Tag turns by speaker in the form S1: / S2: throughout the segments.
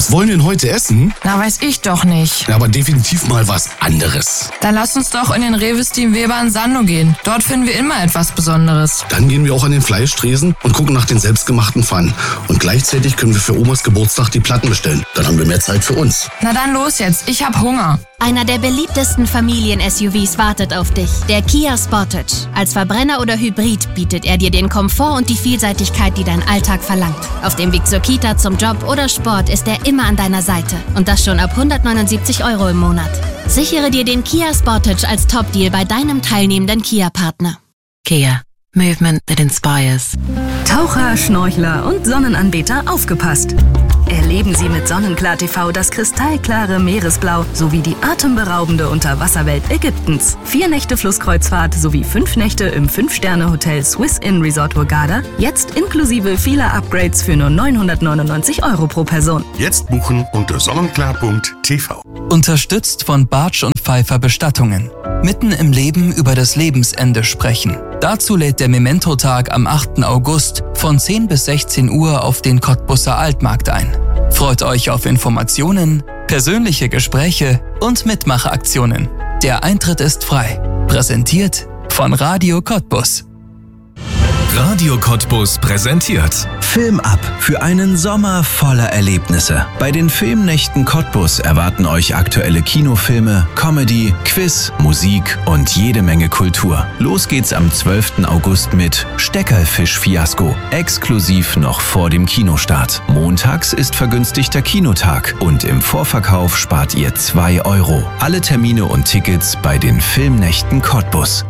S1: Was wollen wir denn heute essen?
S2: Na, weiß ich doch nicht.
S1: Ja, aber definitiv mal was anderes.
S2: Dann lass uns doch in den Rewe Steam Weber in Sando gehen. Dort finden wir immer etwas Besonderes.
S1: Dann gehen wir auch an den Fleischtresen und gucken nach den selbstgemachten Pfannen. Und gleichzeitig können wir für Omas Geburtstag die Platten bestellen. Dann haben wir mehr Zeit für uns.
S2: Na dann los jetzt, ich hab Hunger.
S3: Einer der beliebtesten Familien-SUVs wartet auf dich. Der Kia Sportage. Als Verbrenner oder Hybrid bietet er dir den Komfort und die Vielseitigkeit, die dein Alltag verlangt. Auf dem Weg zur Kita, zum Job oder Sport ist er immer an deiner Seite. Und das schon ab 179 € im Monat. Sichere dir den Kia Sportage als Top-Deal bei deinem teilnehmenden Kia-Partner.
S4: Kia. Movement that inspires.
S5: Taucher, Schnorchler und Sonnenanbeter aufgepasst. Erleben Sie mit Sonnenklar TV das kristallklare Meeresblau sowie die atemberaubende Unterwasserwelt Ägyptens. 4 Nächte Flusskreuzfahrt sowie 5 Nächte im 5-Sterne-Hotel Swiss Inn Resort Hurghada. Jetzt inklusive vieler Upgrades für nur 999 € pro Person.
S6: Jetzt buchen unter sonnenklar.tv.
S7: Unterstützt von Bartsch und Pfeiffer Bestattungen. Mitten im Leben über das Lebensende sprechen. Dazu lädt der Memento-Tag am 8. August von 10 bis 16 Uhr auf den Cottbuser Altmarkt ein. Freut euch auf Informationen, persönliche Gespräche und Mitmachaktionen. Der Eintritt ist frei. Präsentiert von Radio Cottbus.
S8: Radio Cottbus präsentiert
S9: Film ab für einen Sommer voller Erlebnisse. Bei den Filmnächten Cottbus erwarten euch aktuelle Kinofilme, Comedy, Quiz, Musik und jede Menge Kultur. Los geht's am 12. August mit Steckerfisch-Fiasko, exklusiv noch vor dem Kinostart. Montags ist vergünstigter Kinotag und im Vorverkauf spart ihr 2 €. Alle Termine und Tickets bei den Filmnächten Cottbus.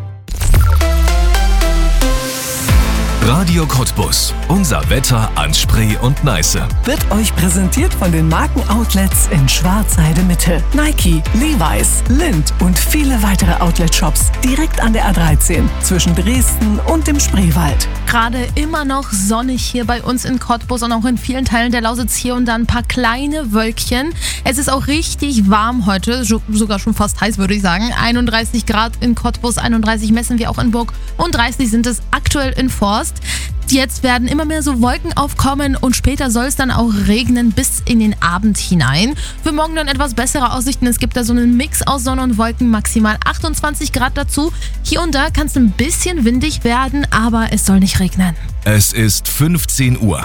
S8: Radio Cottbus. Unser Wetter an Spree und Neiße.
S10: Wird euch präsentiert von den Markenoutlets in Schwarzheide Mitte. Nike, Levi's, Lindt und viele weitere Outlet-Shops direkt an der A13 zwischen Dresden und dem Spreewald.
S11: Gerade immer noch sonnig hier bei uns in Cottbus und auch in vielen Teilen der Lausitz, hier und da ein paar kleine Wölkchen. Es ist auch richtig warm heute, sogar schon fast heiß, würde ich sagen. 31 Grad in Cottbus, 31 messen wir auch in Burg und 30 sind es aktuell in Forst. Jetzt werden immer mehr so Wolken aufkommen und später soll es dann auch regnen bis in den Abend hinein. Für morgen dann etwas bessere Aussichten. Es gibt da so einen Mix aus Sonne und Wolken, maximal 28 Grad dazu. Hier und da kann es ein bisschen windig werden, aber es soll nicht regnen.
S8: Es ist 15 Uhr.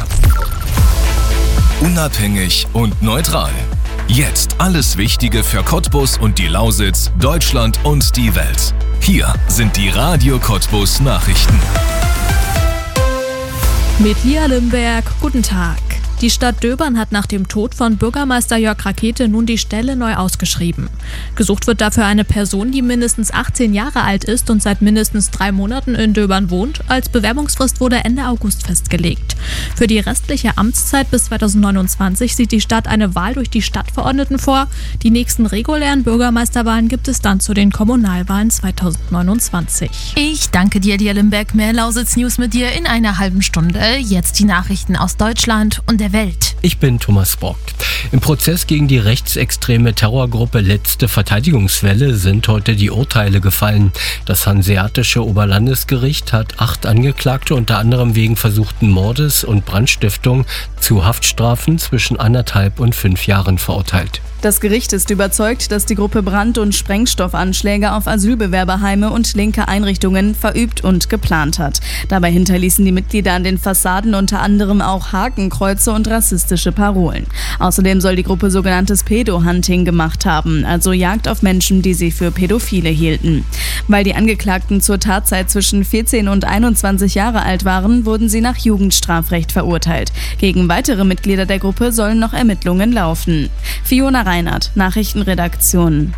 S8: Unabhängig und neutral. Jetzt alles Wichtige für Cottbus und die Lausitz, Deutschland und die Welt. Hier sind die Radio Cottbus Nachrichten.
S12: Mit Lia Limberg, guten Tag. Die Stadt Döbern hat nach dem Tod von Bürgermeister Jörg Rakete nun die Stelle neu ausgeschrieben. Gesucht wird dafür eine Person, die mindestens 18 Jahre alt ist und seit mindestens 3 Monaten in Döbern wohnt. Als Bewerbungsfrist wurde Ende August festgelegt. Für die restliche Amtszeit bis 2029 sieht die Stadt eine Wahl durch die Stadtverordneten vor. Die nächsten regulären Bürgermeisterwahlen gibt es dann zu den Kommunalwahlen 2029.
S11: Ich danke dir, Lia Limberg. Mehr Lausitz-News mit dir in einer halben Stunde. Jetzt die Nachrichten aus Deutschland und der Welt.
S13: Ich bin Thomas Bock. Im Prozess gegen die rechtsextreme Terrorgruppe Letzte Verteidigungswelle sind heute die Urteile gefallen. Das Hanseatische Oberlandesgericht hat 8 Angeklagte unter anderem wegen versuchten Mordes und Brandstiftung zu Haftstrafen zwischen 1,5 und 5 Jahren verurteilt.
S14: Das Gericht ist überzeugt, dass die Gruppe Brand- und Sprengstoffanschläge auf Asylbewerberheime und linke Einrichtungen verübt und geplant hat. Dabei hinterließen die Mitglieder an den Fassaden unter anderem auch Hakenkreuze und rassistische Parolen. Außerdem soll die Gruppe sogenanntes Pedo-Hunting gemacht haben, also Jagd auf Menschen, die sie für Pädophile hielten. Weil die Angeklagten zur Tatzeit zwischen 14 und 21 Jahre alt waren, wurden sie nach Jugendstrafrecht verurteilt. Gegen weitere Mitglieder der Gruppe sollen noch Ermittlungen laufen. Fiona Reinhardt, Nachrichtenredaktion.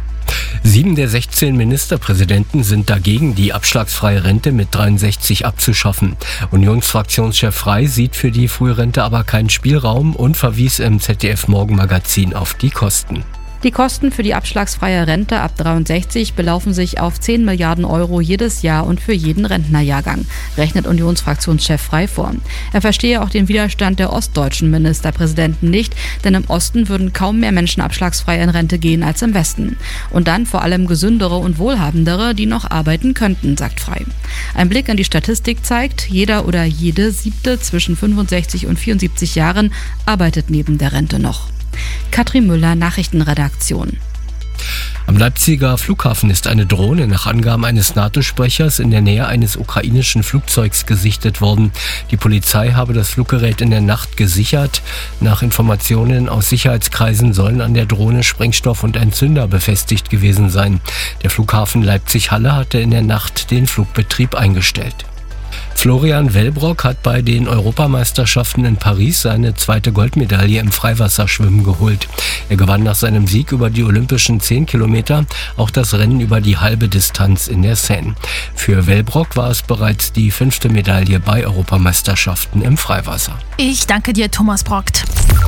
S13: 7 der 16 Ministerpräsidenten sind dagegen, die abschlagsfreie Rente mit 63 abzuschaffen. Unionsfraktionschef Frey sieht für die Frührente aber keinen Spielraum und verwies im ZDF-Morgenmagazin auf die Kosten.
S15: Die Kosten für die abschlagsfreie Rente ab 63 belaufen sich auf 10 Milliarden € jedes Jahr und für jeden Rentnerjahrgang, rechnet Unionsfraktionschef Frey vor. Er verstehe auch den Widerstand der ostdeutschen Ministerpräsidenten nicht, denn im Osten würden kaum mehr Menschen abschlagsfrei in Rente gehen als im Westen. Und dann vor allem gesündere und wohlhabendere, die noch arbeiten könnten, sagt Frey. Ein Blick in die Statistik zeigt, jeder oder jede 7. zwischen 65 und 74 Jahren arbeitet neben der Rente noch. Katrin Müller, Nachrichtenredaktion.
S13: Am Leipziger Flughafen ist eine Drohne nach Angaben eines NATO-Sprechers in der Nähe eines ukrainischen Flugzeugs gesichtet worden. Die Polizei habe das Fluggerät in der Nacht gesichert. Nach Informationen aus Sicherheitskreisen sollen an der Drohne Sprengstoff und ein Zünder befestigt gewesen sein. Der Flughafen Leipzig-Halle hatte in der Nacht den Flugbetrieb eingestellt. Florian Wellbrock hat bei den Europameisterschaften in Paris seine zweite Goldmedaille im Freiwasserschwimmen geholt. Er gewann nach seinem Sieg über die olympischen 10 Kilometer auch das Rennen über die halbe Distanz in der Seine. Für Wellbrock war es bereits die 5. Medaille bei Europameisterschaften im Freiwasser.
S11: Ich danke dir, Thomas Brockt.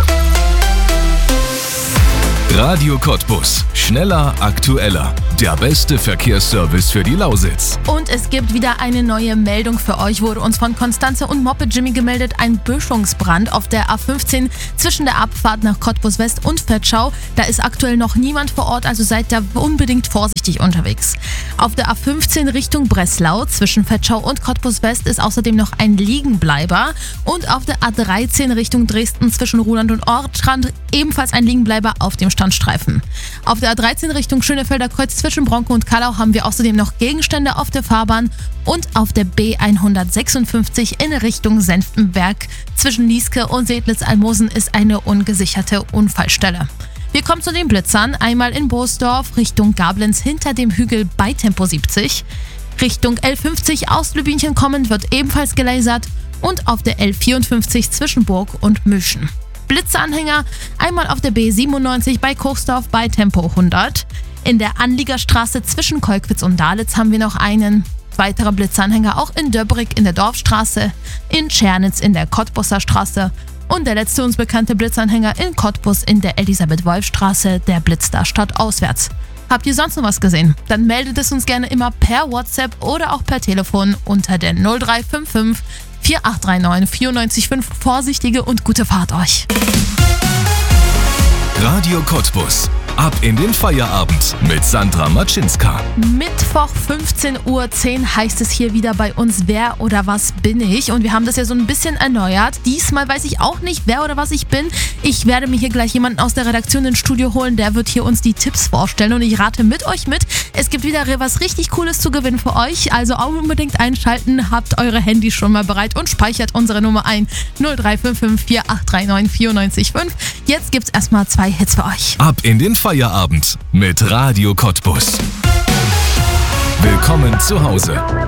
S8: Radio Cottbus. Schneller, aktueller. Der beste Verkehrsservice für die Lausitz.
S11: Und es gibt wieder eine neue Meldung für euch, wurde uns von Konstanze und Moped Jimmy gemeldet. Ein Böschungsbrand auf der A15 zwischen der Abfahrt nach Cottbus West und Vetschau. Da ist aktuell noch niemand vor Ort, also seid da unbedingt vorsichtig unterwegs. Auf der A15 Richtung Breslau zwischen Vetschau und Cottbus West ist außerdem noch ein Liegenbleiber. Und auf der A13 Richtung Dresden zwischen Ruhland und Ortrand ebenfalls ein Liegenbleiber auf dem Standstreifen. Auf der A13 Richtung Schönefelder Kreuz zwischen Bronken und Kallau haben wir außerdem noch Gegenstände auf der Fahrbahn und auf der B156 in Richtung Senftenberg zwischen Lieske und Sedlitz-Almosen ist eine ungesicherte Unfallstelle. Wir kommen zu den Blitzern. Einmal in Boosdorf Richtung Gablenz hinter dem Hügel bei Tempo 70. Richtung L50 aus Lübinchen kommend wird ebenfalls gelasert und auf der L54 zwischen Burg und Müschen. Blitzeanhänger einmal auf der B97 bei Kochsdorf bei Tempo 100. In der Anliegerstraße zwischen Kolkwitz und Dalitz haben wir noch einen. Weiterer Blitzanhänger auch in Döbrig in der Dorfstraße, in Tschernitz in der Cottbuser Straße und der letzte uns bekannte Blitzanhänger in Cottbus in der Elisabeth-Wolf-Straße, der Blitz da stadtauswärts. Habt ihr sonst noch was gesehen? Dann meldet es uns gerne immer per WhatsApp oder auch per Telefon unter der 0355 4839 945. Vorsichtige und gute Fahrt euch.
S8: Radio Cottbus. Ab in den Feierabend mit Sandra Matschinska.
S11: Mittwoch 15:10 Uhr heißt es hier wieder bei uns Wer oder was bin ich? Und wir haben das ja so ein bisschen erneuert. Diesmal weiß ich auch nicht, wer oder was ich bin. Ich werde mir hier gleich jemanden aus der Redaktion ins Studio holen, der wird hier uns die Tipps vorstellen und ich rate mit euch mit. Es gibt wieder was richtig Cooles zu gewinnen für euch, also auch unbedingt einschalten, habt eure Handys schon mal bereit und speichert unsere Nummer ein. 0355 4839 945. Jetzt gibt's erstmal 2 Hits für euch.
S8: Ab in den Feierabend mit Radio Cottbus. Willkommen zu Hause.